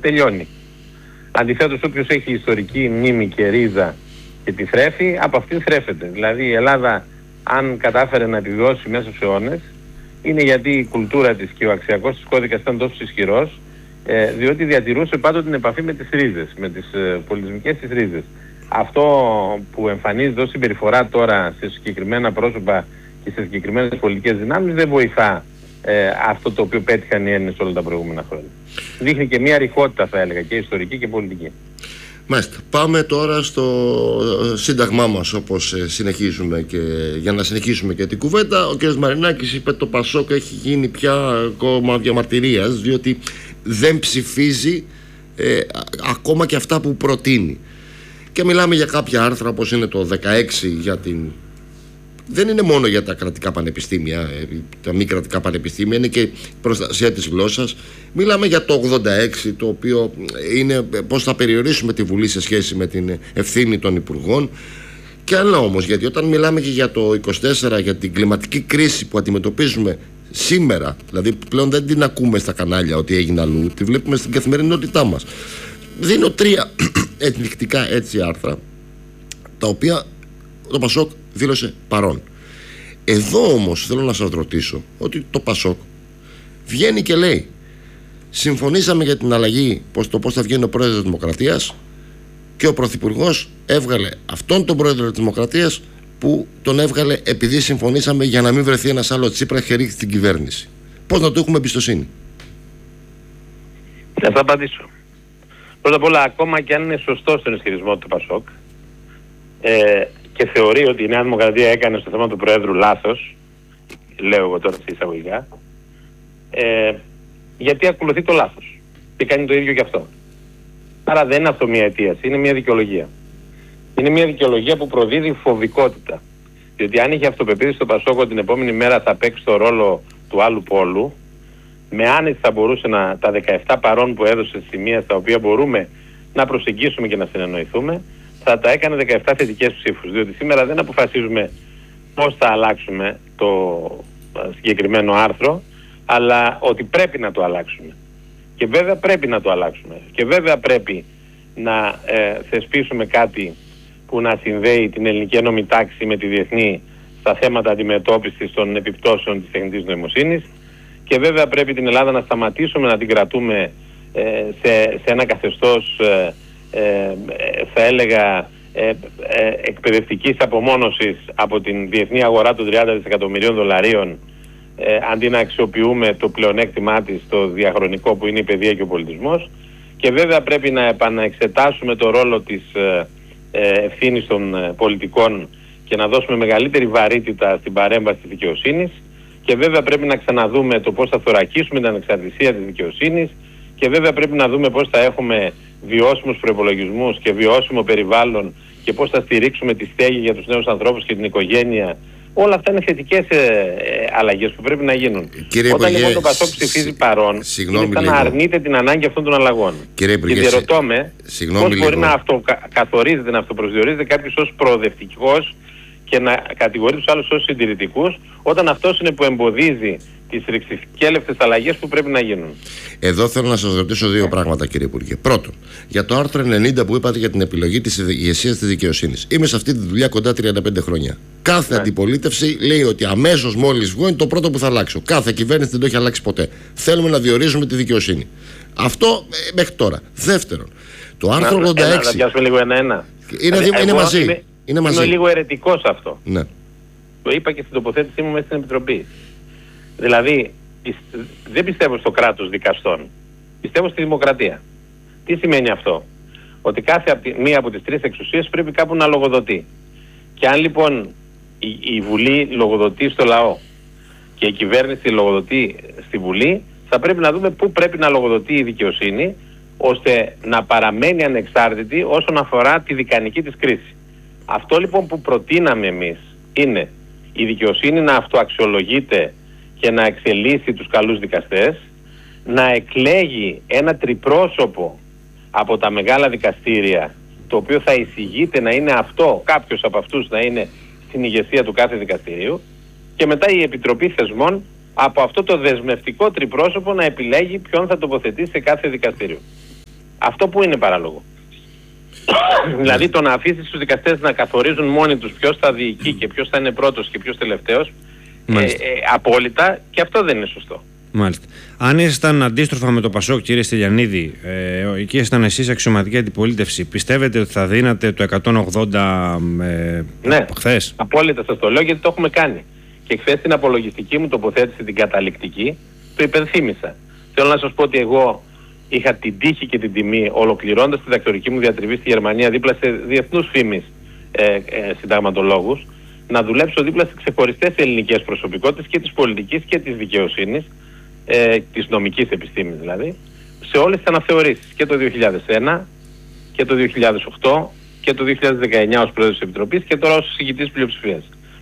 τελειώνει. Αντιθέτως, όποιος έχει ιστορική μνήμη και ρίζα και τη θρέφει, από αυτήν θρέφεται. Δηλαδή η Ελλάδα, αν κατάφερε να επιβιώσει μέσα στους αιώνες, είναι γιατί η κουλτούρα της και ο αξιακός της κώδικας ήταν τόσο ισχυρός, διότι διατηρούσε πάντοτε την επαφή με τις ρίζες, με τις πολιτισμικές της ρίζες. Αυτό που εμφανίζεται ως συμπεριφορά τώρα σε συγκεκριμένα πρόσωπα και σε συγκεκριμένες πολιτικές δυνάμεις δεν βοηθά αυτό το οποίο πέτυχαν οι Έλληνες όλα τα προηγούμενα χρόνια. Δείχνει και μια ρηχότητα, θα έλεγα, και ιστορική και πολιτική. Μάλιστα. Πάμε τώρα στο σύνταγμά μας, όπως συνεχίζουμε, και για να συνεχίσουμε και την κουβέντα. Ο κ. Μαρινάκης είπε το ΠΑΣΟΚ έχει γίνει πια κόμμα διαμαρτυρίας, διότι δεν ψηφίζει ακόμα και αυτά που προτείνει. Και μιλάμε για κάποια άρθρα, όπως είναι το 16 για την... Δεν είναι μόνο για τα κρατικά πανεπιστήμια, τα μη κρατικά πανεπιστήμια, είναι και η προστασία της γλώσσας. Μιλάμε για το 86, το οποίο είναι πώς θα περιορίσουμε τη Βουλή σε σχέση με την ευθύνη των υπουργών. Και άλλα όμως, γιατί όταν μιλάμε και για το 24, για την κλιματική κρίση που αντιμετωπίζουμε σήμερα, δηλαδή πλέον δεν την ακούμε στα κανάλια ότι έγινε αλλού, τη βλέπουμε στην καθημερινότητά μας. Δίνω 3 ενδεικτικά έτσι άρθρα, τα οποία το ΠΑΣΟΚ δήλωσε παρόν. Εδώ όμως θέλω να σας ρωτήσω ότι το ΠΑΣΟΚ βγαίνει και λέει συμφωνήσαμε για την αλλαγή, πώς θα βγαίνει ο πρόεδρος της Δημοκρατίας, και ο Πρωθυπουργός έβγαλε αυτόν τον πρόεδρο της Δημοκρατίας που τον έβγαλε επειδή συμφωνήσαμε για να μην βρεθεί ένας άλλο Τσίπρα και ρίξει την κυβέρνηση. Πώς να του έχουμε εμπιστοσύνη? Θα απαντήσω. Πρώτα απ' όλα, ακόμα και αν είναι σωστό στον ισχυρισμό του ΠΑΣΟΚ και θεωρεί ότι η Νέα Δημοκρατία έκανε στο θέμα του Προέδρου λάθος, λέω εγώ τώρα σε εισαγωγικά, γιατί ακολουθεί το λάθος και κάνει το ίδιο και αυτό. Άρα δεν είναι αυτό μια αιτίαση, είναι μια δικαιολογία. Είναι μια δικαιολογία που προδίδει φοβικότητα. Διότι αν είχε αυτοπεποίθηση το ΠΑΣΟΚ ότι την επόμενη μέρα θα παίξει το ρόλο του άλλου πόλου, με άνεση θα μπορούσε τα 17 παρών που έδωσε σημεία στα οποία μπορούμε να προσεγγίσουμε και να συνεννοηθούμε, θα τα έκανε 17 θετικές ψήφους. Διότι σήμερα δεν αποφασίζουμε πώς θα αλλάξουμε το συγκεκριμένο άρθρο, αλλά ότι πρέπει να το αλλάξουμε. Και βέβαια πρέπει να το αλλάξουμε. Και βέβαια πρέπει να θεσπίσουμε κάτι που να συνδέει την ελληνική ένωμη τάξη με τη διεθνή στα θέματα αντιμετώπισης των επιπτώσεων της τεχνητής νοημοσύνης. Και βέβαια πρέπει την Ελλάδα να σταματήσουμε να την κρατούμε σε ένα καθεστώς, θα έλεγα, εκπαιδευτικής απομόνωσης από την διεθνή αγορά των 30 δισεκατομμυρίων δολαρίων, αντί να αξιοποιούμε το πλεονέκτημά της, το διαχρονικό που είναι η παιδεία και ο πολιτισμός. Και βέβαια πρέπει να επαναεξετάσουμε το ρόλο της ευθύνης των πολιτικών και να δώσουμε μεγαλύτερη βαρύτητα στην παρέμβαση της δικαιοσύνης. Και βέβαια πρέπει να ξαναδούμε το πώς θα θωρακίσουμε την ανεξαρτησία της δικαιοσύνης. Και βέβαια πρέπει να δούμε πώς θα έχουμε βιώσιμους προϋπολογισμούς και βιώσιμο περιβάλλον και πώς θα στηρίξουμε τη στέγη για τους νέους ανθρώπους και την οικογένεια. Όλα αυτά είναι θετικές αλλαγές που πρέπει να γίνουν. Όταν λοιπόν το ΠΑΣΟΚ ψηφίζει παρόν, είναι σαν να αρνείται την ανάγκη αυτών των αλλαγών. Και διερωτώ με πώς μπορεί να αυτοκαθορίζεται, να αυτοπροσδιορίζεται κάποιος ως προοδευτικός και να κατηγορεί τους άλλους ως συντηρητικούς, όταν αυτός είναι που εμποδίζει τις ρηξικέλευτες αλλαγές που πρέπει να γίνουν. Εδώ θέλω να σας ρωτήσω 2 πράγματα, κύριε Υπουργέ. Πρώτον, για το άρθρο 90 που είπατε για την επιλογή της ηγεσίας της δικαιοσύνης. Είμαι σε αυτή τη δουλειά κοντά 35 χρόνια. Κάθε αντιπολίτευση λέει ότι αμέσως μόλις βγω είναι το πρώτο που θα αλλάξω. Κάθε κυβέρνηση δεν το έχει αλλάξει ποτέ. Θέλουμε να διορίζουμε τη δικαιοσύνη. Αυτό μέχρι τώρα. Δεύτερον, το άρθρο 86. Να πιάσουμε λίγο ένα-ένα. Είναι μαζί. Είμαι λίγο αιρετικός αυτό. Ναι. Το είπα και στην τοποθέτησή μου μέσα στην Επιτροπή. Δηλαδή, δεν πιστεύω στο κράτος δικαστών. Πιστεύω στη δημοκρατία. Τι σημαίνει αυτό? Ότι κάθε μία από τις 3 εξουσίες πρέπει κάπου να λογοδοτεί. Και αν λοιπόν η Βουλή λογοδοτεί στο λαό και η κυβέρνηση λογοδοτεί στη Βουλή, θα πρέπει να δούμε πού πρέπει να λογοδοτεί η δικαιοσύνη, ώστε να παραμένει ανεξάρτητη όσον αφορά τη δικανική της κρίση. Αυτό λοιπόν που προτείναμε εμείς είναι η δικαιοσύνη να αυτοαξιολογείται και να εξελίσσει τους καλούς δικαστές, να εκλέγει ένα τριπρόσωπο από τα μεγάλα δικαστήρια, το οποίο θα εισηγείται να είναι κάποιος από αυτούς να είναι στην ηγεσία του κάθε δικαστηρίου, και μετά η Επιτροπή Θεσμών από αυτό το δεσμευτικό τριπρόσωπο να επιλέγει ποιον θα τοποθετήσει σε κάθε δικαστήριο. Αυτό που είναι παράλογο. Δηλαδή το να αφήσεις τους δικαστές να καθορίζουν μόνοι τους ποιος θα διοικεί και ποιος θα είναι πρώτος και ποιος τελευταίος, απόλυτα, και αυτό δεν είναι σωστό. Μάλιστα. Αν ήσασταν αντίστροφα με το Πασόκ, κύριε Στυλιανίδη, εκεί ήσασταν εσείς αξιωματική αντιπολίτευση, πιστεύετε ότι θα δίνατε το 180 ναι, χθες? Απόλυτα σας το λέω, γιατί το έχουμε κάνει. Και χθες στην απολογιστική μου τοποθέτηση, την καταληκτική, το υπενθύμησα. Θέλω να σας πω ότι εγώ είχα την τύχη και την τιμή, ολοκληρώντας τη διδακτορική μου διατριβή στη Γερμανία δίπλα σε διεθνούς φήμης συνταγματολόγους, να δουλέψω δίπλα σε ξεχωριστές ελληνικές προσωπικότητες και της πολιτικής και της δικαιοσύνης, της νομικής επιστήμης δηλαδή, σε όλες τις αναθεωρήσεις, και το 2001 και το 2008 και το 2019 ως πρόεδρος της Επιτροπής και τώρα ως εισηγητής πλειοψηφίας.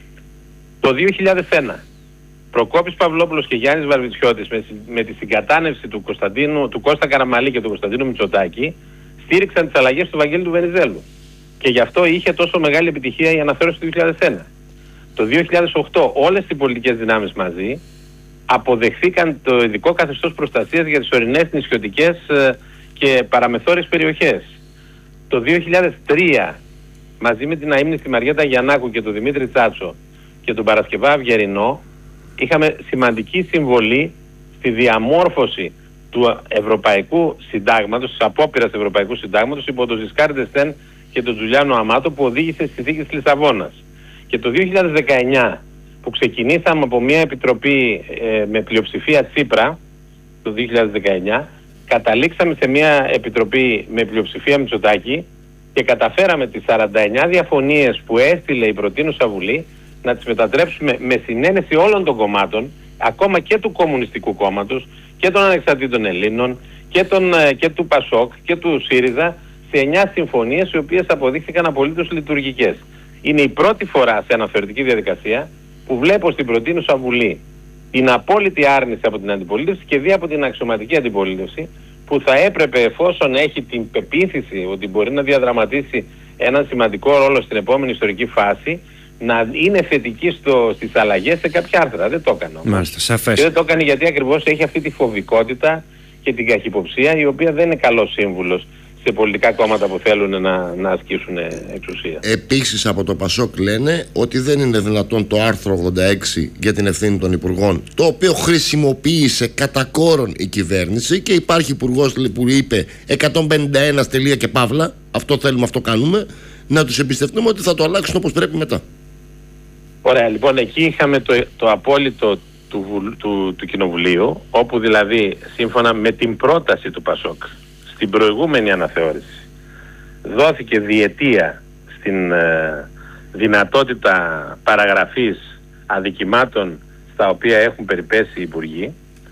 Το 2001 Προκόπης Παυλόπουλος και Γιάννης Βαρβιτσιώτης με τη συγκατάνευση του Κώστα Καραμαλή και του Κωνσταντίνου Μητσοτάκη στήριξαν τις αλλαγές του Βαγγέλη του Βενιζέλου. Και γι' αυτό είχε τόσο μεγάλη επιτυχία η αναθεώρηση του 2001. Το 2008 όλες οι πολιτικές δυνάμεις μαζί αποδεχθήκαν το ειδικό καθεστώς προστασίας για τις ορεινές, νησιωτικές και παραμεθόριες περιοχές. Το 2003 μαζί με την αείμνηστη Μαριέτα Γιαννάκου και τον Δημήτρη Τσάτσο και τον Παρασκευά Αυγερινό είχαμε σημαντική συμβολή στη διαμόρφωση του Ευρωπαϊκού Συντάγματος, της απόπειρας του Ευρωπαϊκού Συντάγματος υπό τον Ζισκάρ ντ'Εστέν και τον Τζουλιάνο Αμάτο, που οδήγησε στη θήκη της Λισαβόνας. Και το 2019 που ξεκινήσαμε από μια επιτροπή με πλειοψηφία Τσίπρα, το 2019, καταλήξαμε σε μια επιτροπή με πλειοψηφία Μητσοτάκη και καταφέραμε τις 49 διαφωνίες που έστειλε η προτείνουσα Βουλή να τις μετατρέψουμε με συνένεση όλων των κομμάτων, ακόμα και του Κομμουνιστικού Κόμματος και των Ανεξαρτήτων Ελλήνων και του Πασόκ και του ΣΥΡΙΖΑ, σε 9 συμφωνίες οι οποίες αποδείχθηκαν απολύτως λειτουργικές. Είναι η πρώτη φορά σε αναθεωρητική διαδικασία που βλέπω στην προτείνουσα Βουλή την απόλυτη άρνηση από την αντιπολίτευση και δι' από την αξιωματική αντιπολίτευση, που θα έπρεπε, εφόσον έχει την πεποίθηση ότι μπορεί να διαδραματίσει έναν σημαντικό ρόλο στην επόμενη ιστορική φάση, να είναι θετική στις αλλαγές σε κάποια άρθρα. Δεν το έκανε όμως. Μάλιστα, σαφές. Και δεν το έκανε γιατί ακριβώς έχει αυτή τη φοβικότητα και την καχυποψία, η οποία δεν είναι καλός σύμβουλος σε πολιτικά κόμματα που θέλουν να ασκήσουν εξουσία. Επίσης από το Πασόκ λένε ότι δεν είναι δυνατόν το άρθρο 86 για την ευθύνη των υπουργών, το οποίο χρησιμοποίησε κατά κόρον η κυβέρνηση, και υπάρχει υπουργός που είπε 151 τελεία και παύλα, αυτό θέλουμε, αυτό κάνουμε, να τους εμπιστευτούμε ότι θα το αλλάξουν όπως πρέπει μετά. Ωραία, λοιπόν, εκεί είχαμε το απόλυτο του Κοινοβουλίου, όπου δηλαδή σύμφωνα με την πρόταση του Πασόκ στην προηγούμενη αναθεώρηση δόθηκε διετία στην δυνατότητα παραγραφής αδικημάτων στα οποία έχουν περιπέσει οι υπουργοί.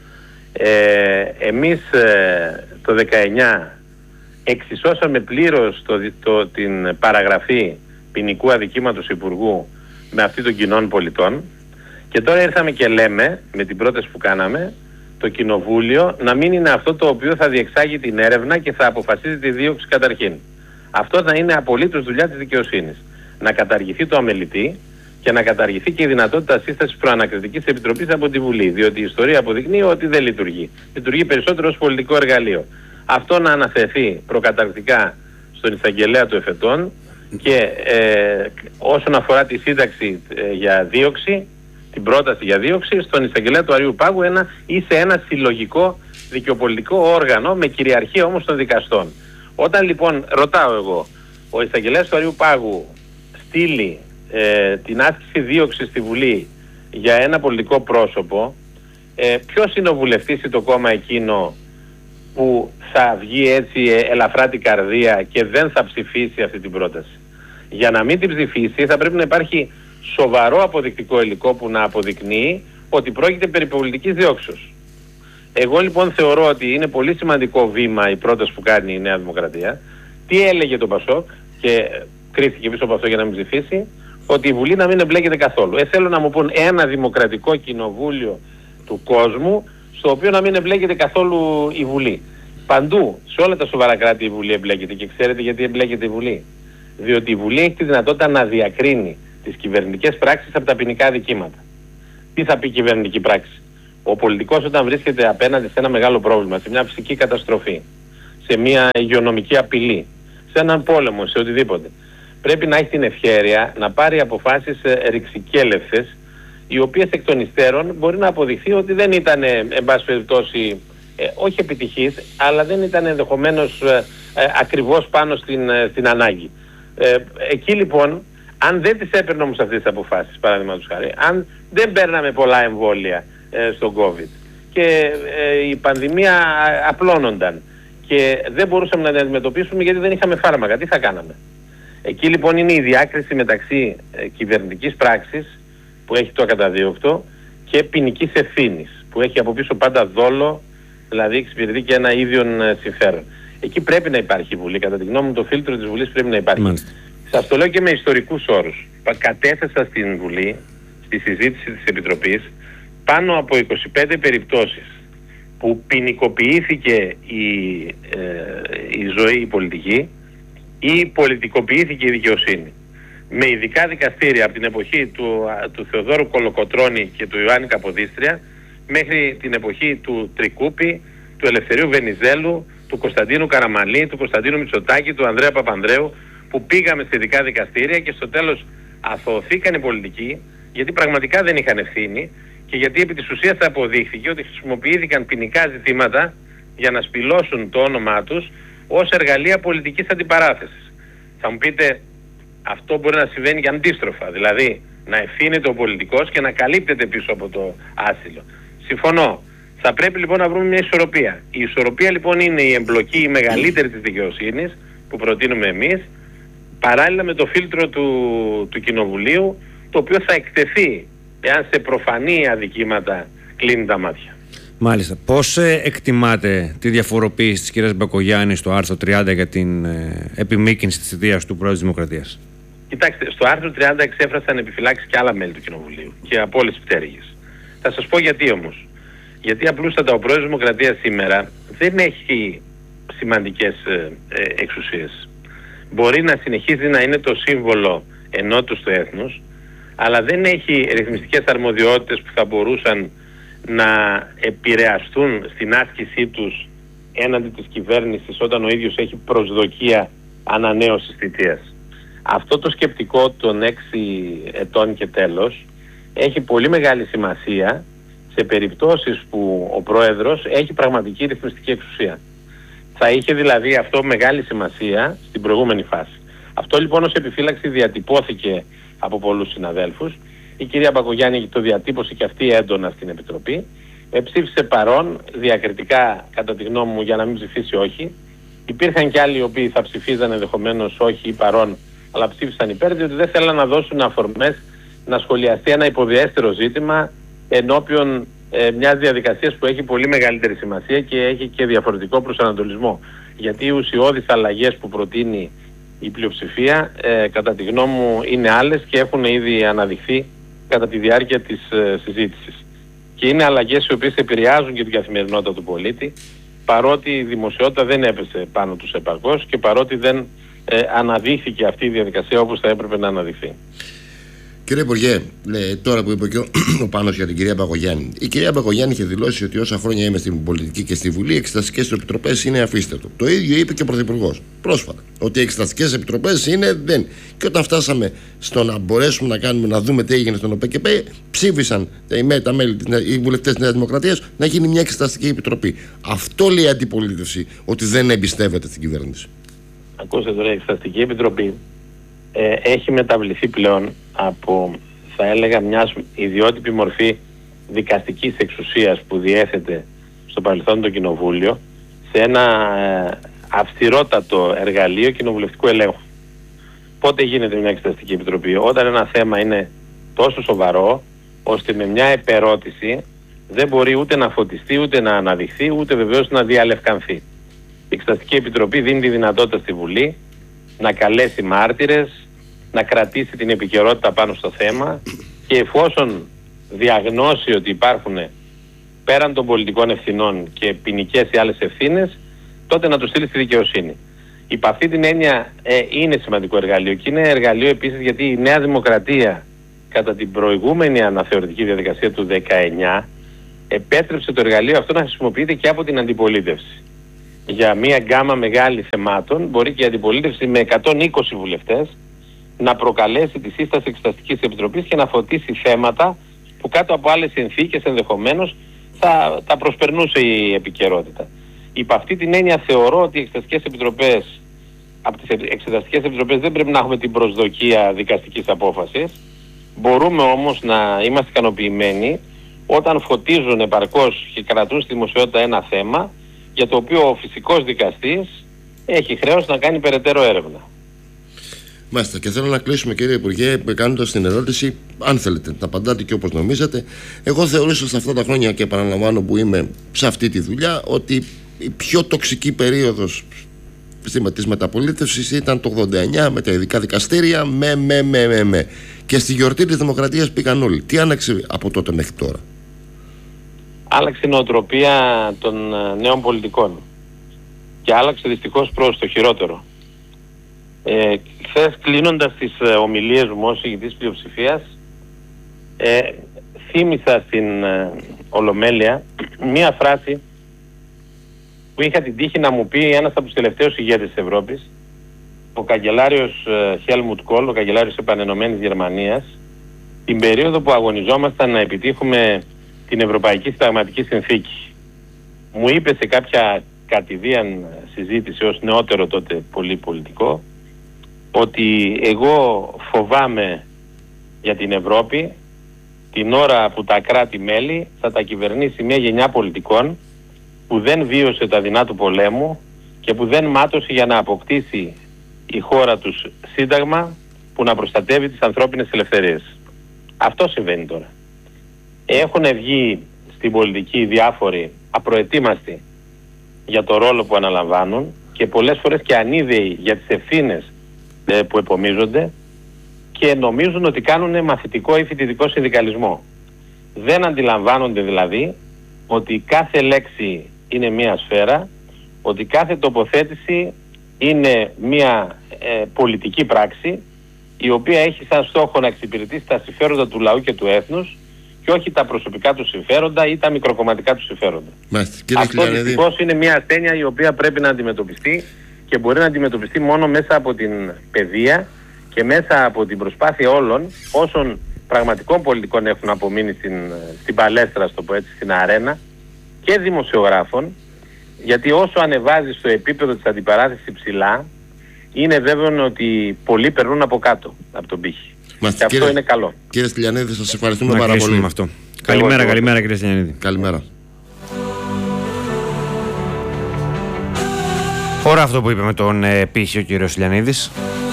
Εμείς το 19 εξισώσαμε πλήρως την παραγραφή ποινικού αδικήματος υπουργού με αυτή των κοινών πολιτών, και τώρα ήρθαμε και λέμε με την πρόταση που κάναμε το Κοινοβούλιο να μην είναι αυτό το οποίο θα διεξάγει την έρευνα και θα αποφασίζει τη δίωξη καταρχήν. Αυτό θα είναι απολύτως δουλειά της δικαιοσύνης. Να καταργηθεί το αμελητή και να καταργηθεί και η δυνατότητα σύστασης προανακριτικής επιτροπής από τη Βουλή, διότι η ιστορία αποδεικνύει ότι δεν λειτουργεί. Λειτουργεί περισσότερο ως πολιτικό εργαλείο. Αυτό να αναθεθεί προκαταρκτικά στον εισαγγελέα του εφετών και όσον αφορά τη σύνταξη για δίωξη, την πρόταση για δίωξη, στον εισαγγελέα του Αριού Πάγου ή σε ένα συλλογικό δικαιοπολιτικό όργανο με κυριαρχία όμως των δικαστών. Όταν λοιπόν, ρωτάω εγώ, ο εισαγγελέας του Αριού Πάγου στείλει την άσκηση δίωξη στη Βουλή για ένα πολιτικό πρόσωπο, ποιος είναι ο βουλευτής ή το κόμμα εκείνο που θα βγει έτσι ελαφρά την καρδία και δεν θα ψηφίσει αυτή την πρόταση? Για να μην την ψηφίσει θα πρέπει να υπάρχει σοβαρό αποδεικτικό υλικό που να αποδεικνύει ότι πρόκειται περί πολιτικής διώξεως. Εγώ λοιπόν θεωρώ ότι είναι πολύ σημαντικό βήμα η πρόταση που κάνει η Νέα Δημοκρατία. Τι έλεγε το Πασόκ και κρίθηκε πίσω από αυτό για να μην ψηφίσει? Ότι η Βουλή να μην εμπλέκεται καθόλου. Θέλω να μου πούν ένα δημοκρατικό κοινοβούλιο του κόσμου στο οποίο να μην εμπλέκεται καθόλου η Βουλή. Παντού, σε όλα τα σοβαρά κράτη η Βουλή εμπλέκεται. Και ξέρετε γιατί εμπλέκεται η Βουλή? Διότι η Βουλή έχει τη δυνατότητα να διακρίνει τις κυβερνητικές πράξεις από τα ποινικά δικήματα. Τι θα πει κυβερνητική πράξη? Ο πολιτικός όταν βρίσκεται απέναντι σε ένα μεγάλο πρόβλημα, σε μια φυσική καταστροφή, σε σε μια υγειονομική απειλή, σε έναν πόλεμο, σε οτιδήποτε, πρέπει να έχει την ευχέρεια να πάρει αποφάσεις ρηξικέλευθες, οι οποίες εκ των υστέρων μπορεί να αποδειχθεί ότι δεν ήταν, εν πάση περιπτώσει, όχι επιτυχής, αλλά δεν ήταν ενδεχομένως ακριβώς πάνω στην ανάγκη. Εκεί λοιπόν, αν δεν τις έπαιρνε όμως αυτές τις αποφάσεις, παραδείγματος χάρη, αν δεν παίρναμε πολλά εμβόλια στον COVID και η πανδημία απλώνονταν και δεν μπορούσαμε να την αντιμετωπίσουμε γιατί δεν είχαμε φάρμακα, τι θα κάναμε? Εκεί λοιπόν είναι η διάκριση μεταξύ κυβερνητικής πράξης που έχει το ακαταδίωκτο και ποινικής ευθύνης που έχει από πίσω πάντα δόλο, δηλαδή εξυπηρετεί και ένα ίδιον συμφέρον. Εκεί πρέπει να υπάρχει η Βουλή. Κατά τη γνώμη μου, το φίλτρο της Βουλής πρέπει να υπάρχει. Σας το λέω και με ιστορικούς όρους. Κατέθεσα στην Βουλή, στη συζήτηση της Επιτροπής, πάνω από 25 περιπτώσεις που ποινικοποιήθηκε η ζωή, η πολιτική, ή πολιτικοποιήθηκε η δικαιοσύνη. Με ειδικά δικαστήρια από την εποχή του Θεοδόρου Κολοκοτρώνη και του Ιωάννη Καποδίστρια μέχρι την εποχή του Τρικούπη, του Ελευθερίου Βενιζέλου, του Κωνσταντίνου Καραμαλή, του Κωνσταντίνου Μητσοτάκη, του Ανδρέα Παπανδρέου, που πήγαμε σε ειδικά δικαστήρια και στο τέλος αθωωθήκαν οι πολιτικοί γιατί πραγματικά δεν είχαν ευθύνη και γιατί επί της ουσίας αποδείχθηκε ότι χρησιμοποιήθηκαν ποινικά ζητήματα για να σπηλώσουν το όνομά τους ως εργαλεία πολιτικής αντιπαράθεσης. Θα μου πείτε, αυτό μπορεί να συμβαίνει και αντίστροφα, δηλαδή να ευθύνεται ο πολιτικός και να καλύπτεται πίσω από το άσυλο. Συμφωνώ. Θα πρέπει λοιπόν να βρούμε μια ισορροπία. Η ισορροπία λοιπόν είναι η εμπλοκή η μεγαλύτερη της δικαιοσύνης που προτείνουμε εμείς, παράλληλα με το φίλτρο του Κοινοβουλίου, το οποίο θα εκτεθεί εάν σε προφανή αδικήματα κλείνει τα μάτια. Μάλιστα. Πώς εκτιμάτε τη διαφοροποίηση της κυρίας Μπακογιάννη στο άρθρο 30 για την επιμήκυνση της θητείας του Πρόεδρου της Δημοκρατίας? Κοιτάξτε, στο άρθρο 30 εξέφρασαν επιφυλάξεις και άλλα μέλη του Κοινοβουλίου και από όλες τις πτέρυγες. Θα σας πω γιατί όμως. Γιατί απλούστατα ο Πρόεδρος της Δημοκρατίας σήμερα δεν έχει σημαντικές εξουσίες. Μπορεί να συνεχίζει να είναι το σύμβολο ενότητας του έθνους, αλλά δεν έχει ρυθμιστικές αρμοδιότητες που θα μπορούσαν να επηρεαστούν στην άσκησή τους έναντι της κυβέρνησης όταν ο ίδιος έχει προσδοκία ανανέωσης θητείας. Αυτό το σκεπτικό των 6 ετών και τέλος έχει πολύ μεγάλη σημασία σε περιπτώσεις που ο Πρόεδρος έχει πραγματική ρυθμιστική εξουσία. Θα είχε δηλαδή αυτό μεγάλη σημασία στην προηγούμενη φάση. Αυτό λοιπόν ως επιφύλαξη διατυπώθηκε από πολλούς συναδέλφους. Η κυρία Μπακογιάννη το διατύπωσε και αυτή έντονα στην Επιτροπή. Ψήφισε παρόν, διακριτικά κατά τη γνώμη μου, για να μην ψηφίσει όχι. Υπήρχαν και άλλοι οι οποίοι θα ψηφίζαν ενδεχομένως όχι ή παρόν, αλλά ψήφισαν υπέρ, διότι δεν θέλαν να δώσουν αφορμές να σχολιαστεί ένα υποδιέστερο ζήτημα ενώπιον μιας διαδικασίας που έχει πολύ μεγαλύτερη σημασία και έχει και διαφορετικό προσανατολισμό. Γιατί οι ουσιώδεις αλλαγές που προτείνει η πλειοψηφία κατά τη γνώμη μου είναι άλλες και έχουν ήδη αναδειχθεί κατά τη διάρκεια της συζήτησης. Και είναι αλλαγές οι οποίες επηρεάζουν και την καθημερινότητα του πολίτη, παρότι η δημοσιότητα δεν έπεσε πάνω τους επαρκώς και παρότι δεν αναδείχθηκε αυτή η διαδικασία όπως θα έπρεπε να αναδειχθεί. Κύριε Υπουργέ, τώρα που είπε και ο Πάνος για την κυρία Μπακογιάννη. Η κυρία Μπακογιάννη είχε δηλώσει ότι όσα χρόνια είμαι στην πολιτική και στη Βουλή, οι εξεταστικές επιτροπές είναι αφίστευτο. Το ίδιο είπε και ο Πρωθυπουργός πρόσφατα. Ότι οι εξεταστικές επιτροπές είναι δεν. Και όταν φτάσαμε στο να μπορέσουμε να δούμε τι έγινε στον ΟΠΕΚΠ, ψήφισαν τα μέλη, οι βουλευτές της Νέας Δημοκρατίας να γίνει μια εξεταστική επιτροπή. Αυτό λέει η αντιπολίτευση, ότι δεν εμπιστεύεται στην κυβέρνηση. Ακούστε τώρα, η Εξεταστική Επιτροπή έχει μεταβληθεί πλέον από, θα έλεγα, μια ιδιότυπη μορφή δικαστικής εξουσίας που διέθετε στο παρελθόν το Κοινοβούλιο σε ένα αυστηρότατο εργαλείο κοινοβουλευτικού ελέγχου. Πότε γίνεται μια Εξεταστική Επιτροπή? Όταν ένα θέμα είναι τόσο σοβαρό ώστε με μια επερώτηση δεν μπορεί ούτε να φωτιστεί, ούτε να αναδειχθεί, ούτε βεβαίως να διαλευκανθεί. Η Εξεταστική Επιτροπή δίνει τη δυνατότητα στη Βουλή να καλέσει μάρτυρες, να κρατήσει την επικαιρότητα πάνω στο θέμα και εφόσον διαγνώσει ότι υπάρχουν πέραν των πολιτικών ευθυνών και ποινικές ή άλλες ευθύνες, τότε να το στείλει στη δικαιοσύνη. Υπ' αυτή την έννοια είναι σημαντικό εργαλείο και είναι εργαλείο επίσης γιατί η Νέα Δημοκρατία κατά την προηγούμενη αναθεωρητική διαδικασία του 19 επέτρεψε το εργαλείο αυτό να χρησιμοποιείται και από την αντιπολίτευση. για μια γκάμα μεγάλη θεμάτων, μπορεί και η αντιπολίτευση με 120 βουλευτές να προκαλέσει τη σύσταση Εξεταστικής Επιτροπής και να φωτίσει θέματα που κάτω από άλλες συνθήκες ενδεχομένως θα προσπερνούσε η επικαιρότητα. Υπ' αυτή την έννοια θεωρώ ότι οι Εξεταστικές Επιτροπές, από τις Εξεταστικές Επιτροπές δεν πρέπει να έχουμε την προσδοκία δικαστικής απόφασης. Μπορούμε όμως να είμαστε ικανοποιημένοι όταν φωτίζουν επαρκώς και κρατούν στη δημοσιότητα ένα θέμα για το οποίο ο φυσικός δικαστής έχει χρέος να κάνει περαιτέρω έρευνα. Μάλιστα, και θέλω να κλείσουμε, κύριε Υπουργέ, κάνοντας την ερώτηση, αν θέλετε να απαντάτε και όπως νομίζετε. Εγώ θεωρούσα σε αυτά τα χρόνια, και επαναλαμβάνω που είμαι σε αυτή τη δουλειά, ότι η πιο τοξική περίοδος της μεταπολίτευσης ήταν το 89 με τα ειδικά δικαστήρια, και στη γιορτή της Δημοκρατίας πήγαν όλοι. Τι άλλαξε από τότε μέχρι τώρα? Άλλαξε η νοοτροπία των νέων πολιτικών και άλλαξε δυστυχώς προς το χειρότερο. Χθες, κλείνοντας τις ομιλίες μου ως ηγητής πλειοψηφίας, θύμισα στην Ολομέλεια μία φράση που είχα την τύχη να μου πει ένας από τους τελευταίους ηγέτες της Ευρώπης, ο καγκελάριος Χέλμουτ Κόλ, ο καγκελάριος Επανενωμένης Γερμανίας, την περίοδο που αγωνιζόμασταν να επιτύχουμε την Ευρωπαϊκή Συνταγματική Συνθήκη. Μου είπε σε κάποια κατηδίαν συζήτηση ως νεότερο τότε πολύ πολιτικό, ότι εγώ φοβάμαι για την Ευρώπη την ώρα που τα κράτη-μέλη θα τα κυβερνήσει μια γενιά πολιτικών που δεν βίωσε τα δεινά του πολέμου και που δεν μάτωσε για να αποκτήσει η χώρα τους σύνταγμα που να προστατεύει τις ανθρώπινες ελευθερίες. Αυτό συμβαίνει τώρα. Έχουν βγει στην πολιτική διάφοροι απροετοίμαστοι για το ρόλο που αναλαμβάνουν και πολλές φορές και ανίδεοι για τις ευθύνες που επομίζονται και νομίζουν ότι κάνουν μαθητικό ή φοιτητικό συνδικαλισμό. Δεν αντιλαμβάνονται δηλαδή ότι κάθε λέξη είναι μία σφαίρα, ότι κάθε τοποθέτηση είναι μία πολιτική πράξη η οποία έχει σαν στόχο να εξυπηρετήσει τα συμφέροντα του λαού και του έθνους και όχι τα προσωπικά του συμφέροντα ή τα μικροκομματικά του συμφέροντα. Αυτό δυστυχώς είναι μια ασθένεια η οποία πρέπει να αντιμετωπιστεί και μπορεί να αντιμετωπιστεί μόνο μέσα από την παιδεία και μέσα από την προσπάθεια όλων όσων πραγματικών πολιτικών έχουν απομείνει στην παλέστρα, στο πω έτσι, στην αρένα, και δημοσιογράφων, γιατί όσο ανεβάζει στο επίπεδο της αντιπαράθεσης ψηλά, είναι βέβαιο ότι πολλοί περνούν από κάτω, από τον πύχη. Και αυτό είναι καλό. Κύριε Στυλιανίδη, σας ευχαριστούμε πάρα πολύ. Με αυτό. Καλημέρα κύριε Στυλιανίδη. Καλημέρα. Ωραία αυτό που είπε με τον πύχη ο κύριος Στυλιανίδης.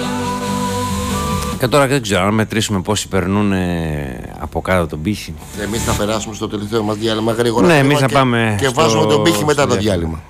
Και τώρα δεν ξέρω αν μετρήσουμε πόσοι περνούν από κάτω τον πύχη. Εμείς θα περάσουμε στο τελευταίο μας διάλειμμα γρήγορα. Ναι, εμείς θα πάμε. Και βάζουμε τον πύχη μετά το διάλειμμα.